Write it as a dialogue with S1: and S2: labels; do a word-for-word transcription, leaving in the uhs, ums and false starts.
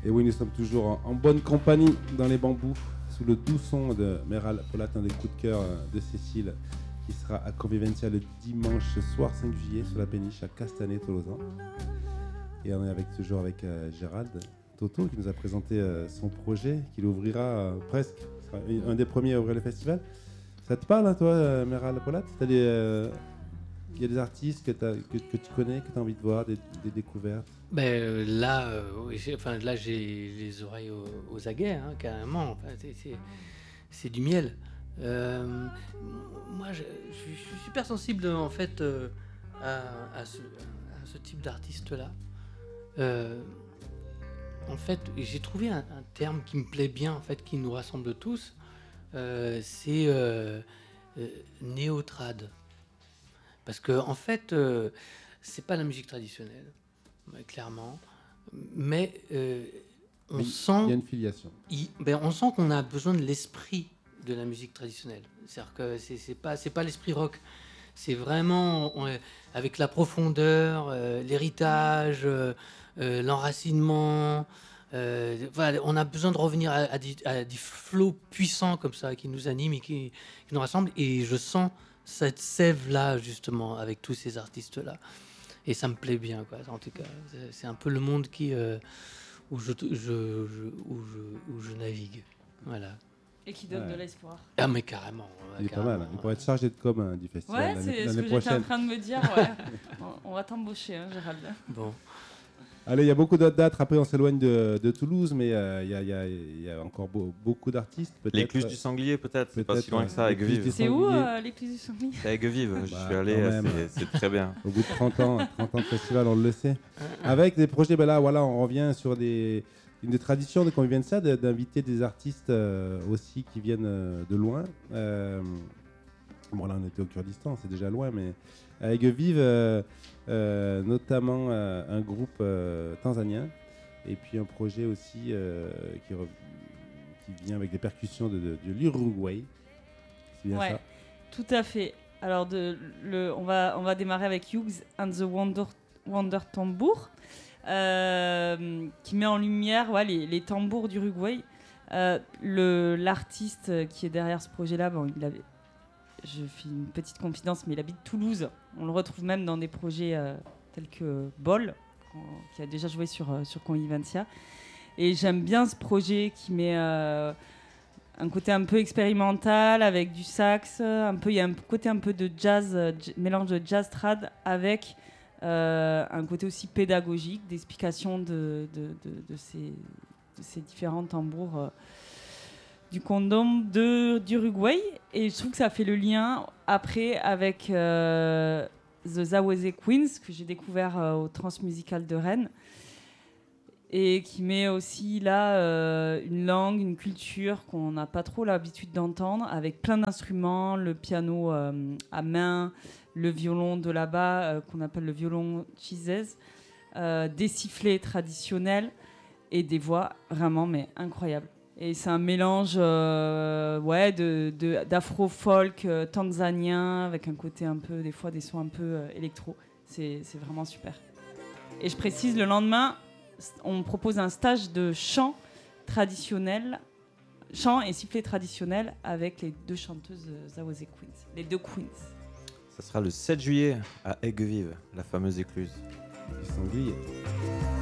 S1: Et oui, nous sommes toujours en, en bonne compagnie dans les bambous, sous le doux son de Meral Polat, un des coups de cœur de Cécile, qui sera à Convivencia le dimanche soir cinq juillet sur la péniche à Castanet-Tolosan. Et on est avec, toujours avec euh, Gérald Toto qui nous a présenté euh, son projet, qu'il ouvrira euh, presque, sera un des premiers à ouvrir le festival. Ça te parle, hein, toi, euh, Meral Polat? T'as des... Euh, Il y a des artistes que, que, que tu connais, que tu as envie de voir, des, des découvertes?
S2: Ben, euh, là, euh, j'ai, enfin, là, j'ai les oreilles aux, aux aguets, hein, carrément. Enfin, c'est, c'est, c'est du miel. Euh, moi, je, je, je suis super sensible, en fait, euh, à, à, ce, à ce type d'artiste-là. Euh, en fait, j'ai trouvé un, un terme qui me plaît bien, en fait, qui nous rassemble tous. Euh, c'est euh, euh, néo-trad. Parce que en fait, euh, c'est pas la musique traditionnelle, clairement, mais euh, on
S1: mais
S2: sent.
S1: Il y a une filiation.
S2: Il, ben, on sent qu'on a besoin de l'esprit de la musique traditionnelle. C'est-à-dire que c'est, c'est pas, c'est pas l'esprit rock. C'est vraiment on, avec la profondeur, euh, l'héritage, euh, euh, l'enracinement. Euh, voilà, on a besoin de revenir à, à, des, à des flots puissants comme ça qui nous animent et qui, qui nous rassemblent. Et je sens cette sève-là, justement, avec tous ces artistes-là. Et ça me plaît bien, quoi. En tout cas, c'est, c'est un peu le monde qui, euh, où, je, je, je, où, je, où je navigue. Voilà.
S3: Et qui donne
S1: ouais.
S3: de l'espoir.
S2: Ah, mais carrément.
S1: Il est
S2: carrément,
S1: pas mal. Il pourrait être chargé de com hein, du festival
S3: ouais,
S1: l'année,
S3: c'est
S1: l'année
S3: ce que
S1: prochaine.
S3: j'étais en train de me dire. Ouais. on, on va t'embaucher, hein, Gérald.
S2: Bon.
S1: Allez, il y a beaucoup d'autres dates. Après, on s'éloigne de, de Toulouse, mais euh, il y, y, y, y a encore beau, beaucoup d'artistes. Peut-être.
S4: L'écluse du sanglier, peut-être. C'est pas si loin que ça, à Aiguevive.
S3: C'est où euh, l'écluse du sanglier?
S4: C'est à Aiguevive. Je
S1: bah,
S4: suis allé, c'est, c'est très bien.
S1: Au bout de trente ans, trente ans de festival, on le sait. Avec des projets, ben là, voilà, on revient sur des, une des traditions de Convivencia, d'inviter des artistes euh, aussi qui viennent euh, de loin. Euh, bon, là, on était au Kurdistan, c'est déjà loin, mais à Aiguevive, euh, euh, notamment euh, un groupe euh, tanzanien, et puis un projet aussi euh, qui, re... qui vient avec des percussions de, de, de l'Uruguay. C'est bien
S3: ouais,
S1: ça?
S3: Tout à fait. Alors, de, le, on, va, on va démarrer avec Hughes and the Wonder, Wonder Tambour, euh, qui met en lumière ouais, les, les tambours d'Uruguay. Euh, le, l'artiste qui est derrière ce projet-là, bon, il avait... je fais une petite confidence, mais il habite Toulouse. On le retrouve même dans des projets euh, tels que Bol, qui a déjà joué sur, euh, sur Convivencia. Et j'aime bien ce projet qui met euh, un côté un peu expérimental avec du sax. Un peu, il y a un côté un peu de jazz, euh, j- mélange de jazz trad avec euh, un côté aussi pédagogique, d'explication de, de, de, de, ces, de ces différents tambours. Euh, du condom de, d'Uruguay, et je trouve que ça fait le lien après avec euh, The Zawese Queens que j'ai découvert euh, au Transmusical de Rennes et qui met aussi là euh, une langue, une culture qu'on n'a pas trop l'habitude d'entendre avec plein d'instruments, le piano euh, à main, le violon de là-bas euh, qu'on appelle le violon chises, euh, des sifflets traditionnels et des voix vraiment mais incroyables. Et c'est un mélange euh, ouais, de, de, d'afro-folk euh, tanzanien avec un côté un peu, des fois des sons un peu euh, électro. C'est, c'est vraiment super. Et je précise, le lendemain, on me propose un stage de chant traditionnel, chant et sifflet traditionnel avec les deux chanteuses euh, Zawese Queens, les deux queens.
S4: Ça sera le sept juillet à Aiguevive, la fameuse écluse.
S1: Du sanglier.